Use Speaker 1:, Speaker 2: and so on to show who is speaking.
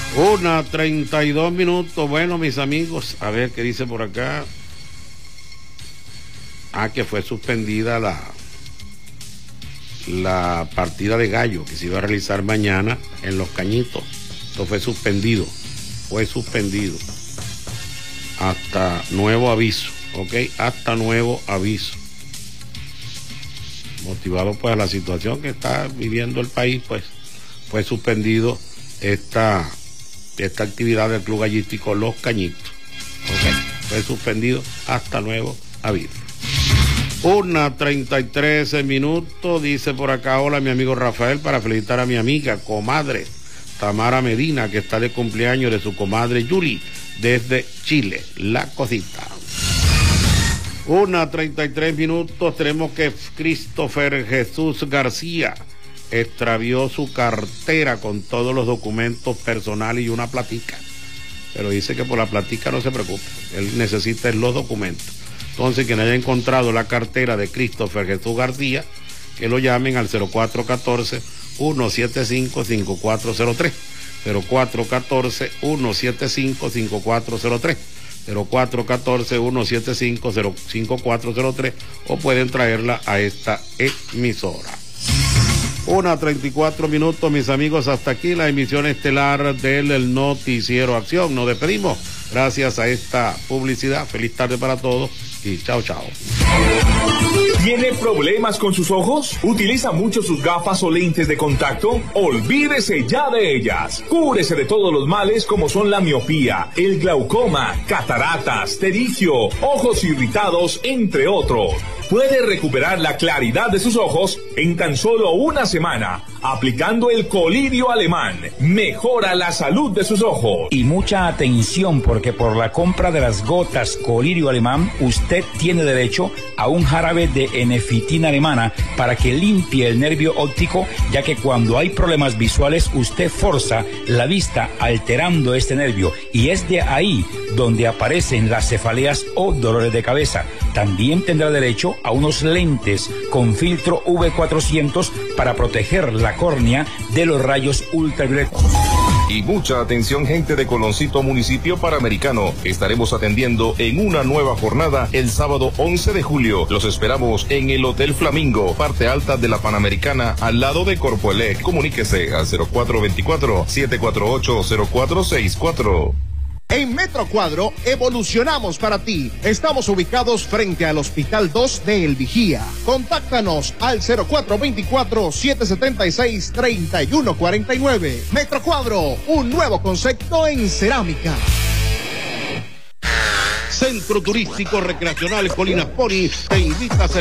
Speaker 1: 1:32. Bueno, mis amigos, a ver qué dice por acá. Que fue suspendida la partida de gallo que se iba a realizar mañana en Los Cañitos. Esto fue suspendido hasta nuevo aviso, ¿ok? Hasta nuevo aviso. Motivado pues a la situación que está viviendo el país, pues fue suspendido esta actividad del Club Gallístico Los Cañitos, ¿ok? Fue suspendido hasta nuevo aviso. 1:33. Dice por acá: hola, mi amigo Rafael, para felicitar a mi amiga, comadre Tamara Medina, que está de cumpleaños de su comadre Yuli, desde Chile, La Cosita. 1:33. Tenemos que Christopher Jesús García extravió su cartera con todos los documentos personales y una platica. Pero dice que por la platica no se preocupe, él necesita los documentos. Entonces, quien haya encontrado la cartera de Christopher Jesús García, que lo llamen al 0414-175-5403. 0414-175-5403. 0414-175-5403, o pueden traerla a esta emisora. 1:34, mis amigos. Hasta aquí la emisión estelar del Noticiero Acción. Nos despedimos gracias a esta publicidad. Feliz tarde para todos y chao, chao.
Speaker 2: ¿Tiene problemas con sus ojos? ¿Utiliza mucho sus gafas o lentes de contacto? Olvídese ya de ellas. Cúbrese de todos los males como son la miopía, el glaucoma, cataratas, tericio, ojos irritados, entre otros. Puede recuperar la claridad de sus ojos en tan solo una semana, aplicando el colirio alemán. Mejora la salud de sus ojos.
Speaker 3: Y mucha atención, porque por la compra de las gotas colirio alemán, usted tiene derecho a un jarabe de enefitina alemana para que limpie el nervio óptico, ya que cuando hay problemas visuales, usted forza la vista alterando este nervio, y es de ahí donde aparecen las cefaleas o dolores de cabeza. También tendrá derecho a unos lentes con filtro V400 para proteger la córnea de los rayos ultravioletas.
Speaker 4: Y mucha atención, gente de Coloncito, municipio panamericano. Estaremos atendiendo en una nueva jornada el sábado 11 de julio. Los esperamos en el Hotel Flamingo, parte alta de la Panamericana, al lado de Corpoelec. Comuníquese al 0424-748-0464.
Speaker 5: En Metro Cuadro evolucionamos para ti. Estamos ubicados frente al Hospital 2 de El Vigía. Contáctanos al 0424-776-3149. Metro Cuadro, un nuevo concepto en cerámica.
Speaker 1: Centro Turístico Recreacional Colinas Pony te invita a